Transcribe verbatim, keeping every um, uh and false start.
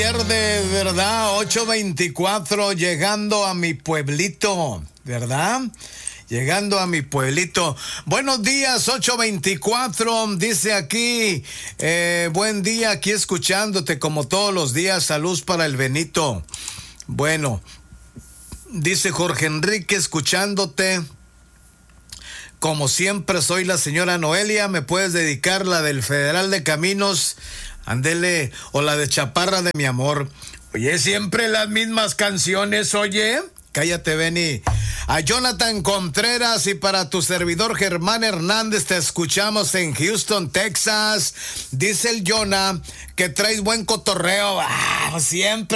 De verdad, ocho veinticuatro, llegando a mi pueblito, ¿verdad? Llegando a mi pueblito. Buenos días, ocho veinticuatro, dice aquí, eh, buen día, aquí escuchándote como todos los días, salud para el Benito. Bueno, dice Jorge Enrique, escuchándote. Como siempre, soy la señora Noelia, ¿me puedes dedicar la del Federal de Caminos? Ándele, o la de Chaparra de mi amor. Oye, siempre las mismas canciones, oye. Cállate, Benny. A Jonathan Contreras y para tu servidor Germán Hernández, te escuchamos en Houston, Texas. Dice el Jonah que traes buen cotorreo. Ah, siempre.